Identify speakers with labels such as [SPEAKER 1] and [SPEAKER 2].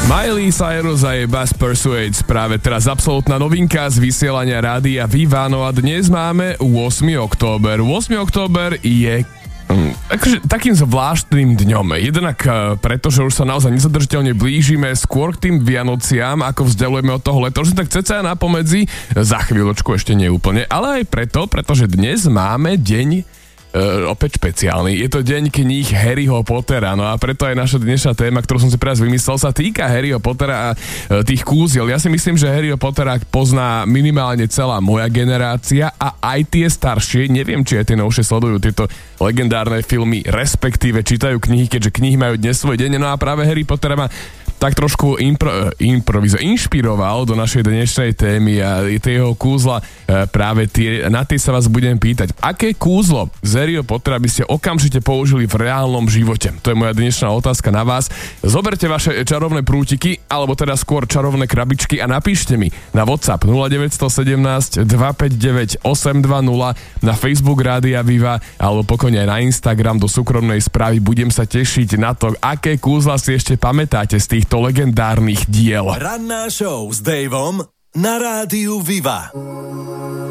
[SPEAKER 1] Miley Cyrus a jej Bass Persuades, práve teraz absolútna novinka z vysielania rádia Viva. No a dnes máme 8. október. 8. október je takým zvláštnym dňom. Jednak pretože už sa naozaj nezadržiteľne blížime skôr k tým Vianociam, ako vzdialujeme od toho leta. Už sme tak cca napomedzi, za chvíľočku ešte nie úplne, ale aj pretože dnes máme deň opäť špeciálny. Je to deň kníh Harryho Pottera, no a preto aj naša dnešná téma, ktorú som si teraz vymyslel, sa týka Harryho Pottera a tých kúziel. Ja si myslím, že Harryho Pottera pozná minimálne celá moja generácia a aj tie staršie, neviem, či aj tie novšie sledujú tieto legendárne filmy, respektíve čítajú knihy, keďže knihy majú dnes svoj deň, no a práve Harry Pottera ma tak trošku inšpiroval do našej dnešnej témy a tie jeho kúzla, práve na tie sa vás budem pýtať. Aké kúzlo z Harryho Pottera by ste okamžite použili v reálnom živote? To je moja dnešná otázka na vás. Zoberte vaše čarovné prútiky, alebo teda skôr čarovné krabičky a napíšte mi na WhatsApp 0917 259 820, na Facebook Rádia Viva, alebo pokojne aj na Instagram do súkromnej správy. Budem sa tešiť na to, aké kúzla si ešte pamätáte z týchto legendárnych diel.
[SPEAKER 2] Ranná show s Davom na Rádiu Viva.